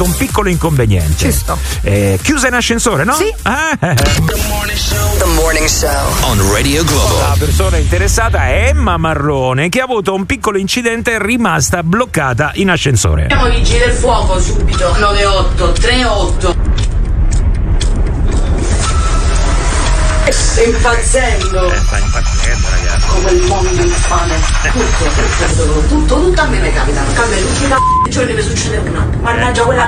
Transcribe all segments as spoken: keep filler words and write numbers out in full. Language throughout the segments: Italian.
un piccolo inconveniente. Ci sto. Eh, chiusa in ascensore, no? Sì. Ah. The morning show. The morning show on Radio Globo. La persona interessata è Emma Marrone, che ha avuto un piccolo incidente e è rimasta bloccata in ascensore. Chiamo i vigili del fuoco subito. nove otto tre otto. Sto impazzendo. Eh, sta impazzendo, ragazzi. Come il mondo infame. Tutto, tutto, tutto, tutto a me mi capita. Cambia tutti i c***o giorni mi succede una. Mannaggia quella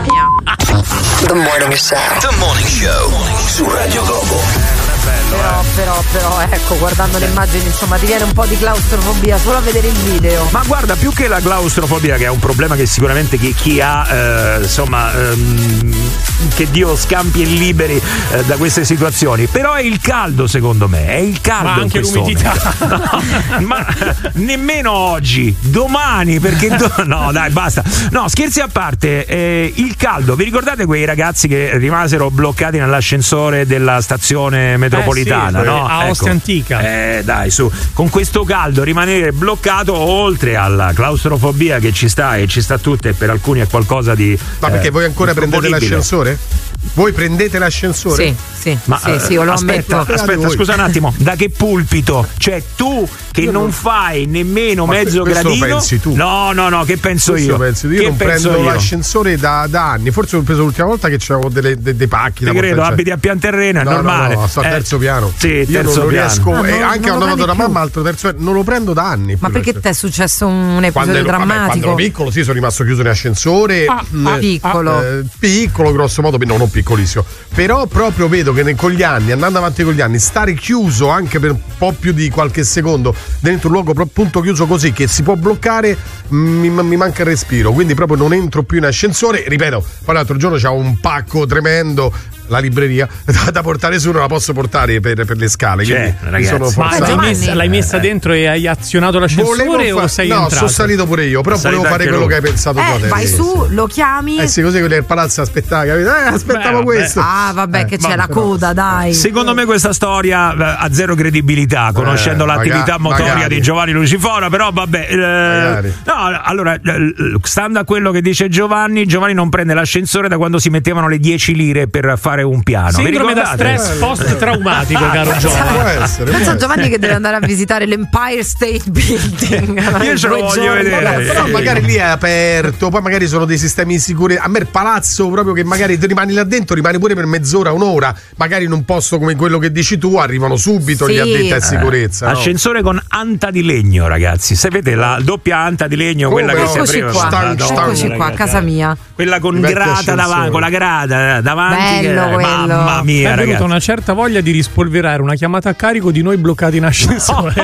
c***o. The morning show. The morning show su Radio Globo. Però, però, però, ecco, guardando le immagini, insomma, ti viene un po' di claustrofobia solo a vedere il video. Ma guarda, più che la claustrofobia, che è un problema che sicuramente chi, chi ha, eh, insomma, ehm, che Dio scampi e liberi eh, da queste situazioni, però è il caldo, secondo me, è il caldo. Ma anche in l'umidità. no, ma nemmeno oggi, domani, perché do- no, dai, basta. No, scherzi a parte, eh, il caldo, vi ricordate quei ragazzi che rimasero bloccati nell'ascensore della stazione metropolitana? Eh sì, no? a Ostia Antica. Eh, dai, su, con questo caldo rimanere bloccato, oltre alla claustrofobia che ci sta e ci sta tutta, e per alcuni è qualcosa di. Ma perché eh, voi ancora prendete l'ascensore? Voi prendete l'ascensore? Sì, sì, Ma, sì, sì, io lo aspetta, ammetto. aspetta, scusa un attimo, da che pulpito? Cioè tu che Io non non- fai nemmeno Ma mezzo questo lo gradino? pensi tu. No, no, no, che penso Questo io? penso io che non penso prendo io? l'ascensore da, da anni. Forse l'ho preso l'ultima volta che c'avevo delle, de- dei pacchi da Ti credo, portare. abiti a pianterrena, è No, no, normale. no, sto al Eh, terzo piano. Sì, Io terzo non lo piano. riesco. Ah, e non- anche non ho lo notato prendi da più. mamma altro terzo piano. Non lo prendo da anni. Ma perché ti è successo un Quando episodio ero, vabbè, quando drammatico? ero piccolo, sì, sono rimasto chiuso in ascensore. Ah, Mm, ah, piccolo. eh, piccolo, grosso modo, no, non piccolissimo. Però proprio vedo che ne- con gli anni, andando avanti con gli anni, stare chiuso anche per un po' più di qualche secondo dentro un luogo pro- appunto chiuso così che si può bloccare, mi, mi manca il respiro. Quindi proprio non entro più in ascensore. Ripeto, poi l'altro giorno c'ho un pacco tremendo, la libreria da, da portare su, non la posso portare per, per le scale. C'è, quindi mi ragazzi. sono Ma forzato. l'hai Giovanni. messa, l'hai messa dentro e hai azionato l'ascensore Volevo o fa- sei no, entrato? sono salito pure io, però Sei volevo salito fare anche quello lui. che hai pensato tu Eh, adesso. vai su, lo chiami. Eh sì, così quelli del palazzo aspettava, capito? Eh, aspettavo Beh, questo. Ah, vabbè, Eh, che c'è vabbè, la però- coda, dai. Secondo me questa storia eh, ha zero credibilità, conoscendo Eh, l'attività maga- motoria magari. di Giovanni Lucifora, però vabbè. eh, Magari. no, allora, eh, stando a quello che dice Giovanni, Giovanni non prende l'ascensore da quando si mettevano le dieci lire per fare un piano. Vi Sindrome da ricordate? stress post-traumatico, caro Può Giovanni. essere, può Pensa a essere. Giovanni che deve andare a visitare l'Empire State Building. Io ce lo Due voglio giorni. vedere. Però, però magari lì è aperto, poi magari sono dei sistemi di sicurezza. A me il palazzo, proprio che magari ti rimani là dentro, rimani pure per mezz'ora, un'ora. Magari in un posto come quello che dici tu, arrivano subito Sì. gli addetti a sicurezza. no? Ascensore con anta di legno, ragazzi. Sapete la doppia anta di legno, Come quella che no? si Eccoci apriva. qua, Stanco, stanco, eccoci qua, a ragazzi. casa mia. Quella con I vecchi grata ascensori. davanti, con la grata davanti. Bello che- quello. Mamma Mi mia, è venuta ragazzi. una certa voglia di rispolverare una chiamata a carico di noi bloccati in ascensore.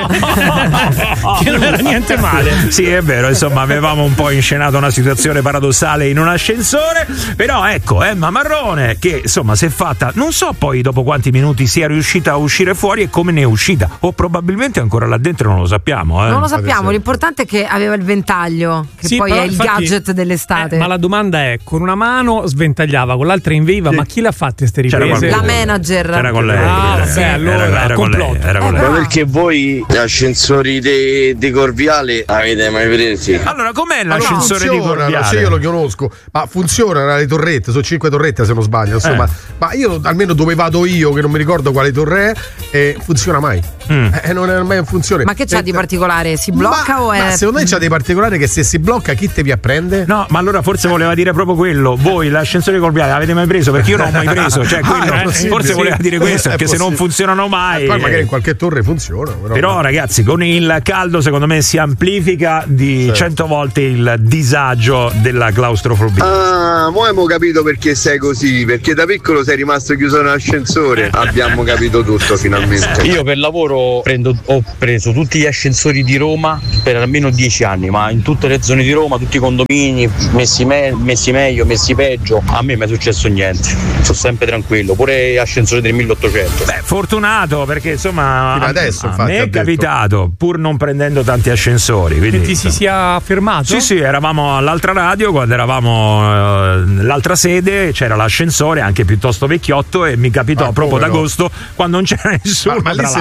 Che non era niente male. Sì, è vero, insomma, avevamo un po' inscenato una situazione paradossale in un ascensore, però ecco, Emma Marrone che insomma si è fatta, non so poi dopo quanti minuti sia riuscita a uscire fuori e come ne è uscita, o probabilmente ancora là dentro non lo sappiamo, eh. Non lo sappiamo, l'importante è che aveva il ventaglio, che Sì, poi però è il infatti- gadget dell'estate. Eh, ma la domanda è: con una mano sventagliava, con l'altra inveiva, ma chi l'ha fatte ste C'era riprese? qualcuno. La manager. C'era con lei. Ah, era, vabbè, era- allora, era con lei, complotto. era con Eh, lei. però- Perché voi gli ascensori di, di Corviale avete mai presi? Allora, com'è Ma non l'ascensore di funzionano, Corviale? sì, io lo conosco, ma funzionano le torrette, sono cinque torrette se non sbaglio, insomma. Eh. Ma io almeno dove vado io, che non mi ricordo quale torre è, eh, funziona mai. Mm. Eh, non è mai in funzione. Ma che c'ha Eh, di particolare? Si blocca ma, o è. ma secondo me c'ha dei particolari che se si blocca chi te vi apprende? No, ma allora forse voleva dire proprio quello. Voi l'ascensore di Corviale l'avete mai preso? Perché io non l'ho mai preso. Cioè, Ah, quello, è possibile, forse sì. voleva dire questo, È perché se non possibile. funzionano mai. Eh, poi magari in qualche torre funziona. Però, Però ragazzi, con il caldo secondo me si amplifica di Sì. cento volte il disagio della claustrofobia. Ah, mo abbiamo capito perché sei così, perché da piccolo sei rimasto chiuso nell'ascensore. Abbiamo capito tutto finalmente. Io per lavoro prendo, ho preso tutti gli ascensori di Roma per almeno dieci anni, ma in tutte le zone di Roma, tutti i condomini, messi, me- messi meglio, messi peggio. A me mi è successo niente, sono sempre tranquillo, pure ascensori del milleottocento. Beh, fortunato perché insomma Fino a, adesso, a infatti, me ha è detto. capitato, pur non prendendo tanti ascensori. Quindi, Che ti si sia fermato? Sì, sì, eravamo all'altra radio, quando eravamo eh, nell'altra sede c'era l'ascensore anche piuttosto vecchiotto e mi capitò Ah, proprio come no? d'agosto quando non c'era nessuno. Ma, ma lì tra si l'altro. fermavano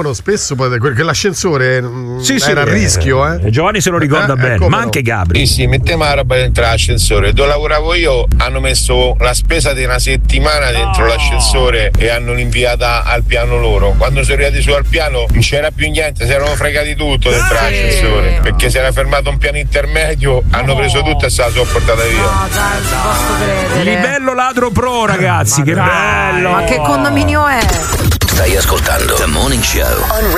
Milano spesso poi, quell'ascensore sì, era sì, a rischio, eh. Giovanni se lo ricorda Eh, bene, ecco, ma però. anche Gabri. Sì, sì, mettiamo la roba dentro l'ascensore. Dove lavoravo io hanno messo la spesa di una settimana dentro l'ascensore e hanno inviata al piano loro. Quando sono arrivati su al piano non c'era più niente, si erano fregati tutto dentro Sì. l'ascensore. Perché si era fermato un piano intermedio, hanno preso tutto e se la sono portata via. No, dai, non ci posso credere. Livello ladro pro, ragazzi, che bello! Ma che condominio è? Stai ascoltando The Morning Show on